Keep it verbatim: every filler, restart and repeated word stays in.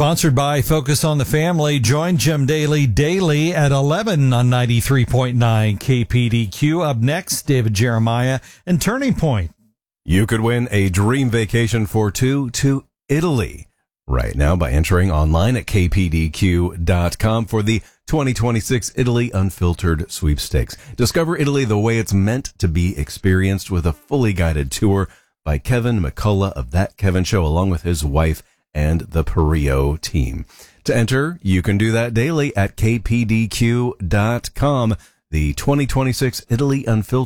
Sponsored by Focus on the Family. Join Jim Daly daily at eleven on ninety-three point nine K P D Q. Up next, David Jeremiah and Turning Point. You could win a dream vacation for two to Italy right now by entering online at k p d q dot com for the twenty twenty-six Italy Unfiltered Sweepstakes. Discover Italy the way it's meant to be experienced with a fully guided tour by Kevin McCullough of That Kevin Show, along with his wife and the Perio team. To enter, you can do that daily at k p d q dot com. The twenty twenty-six Italy Unfiltered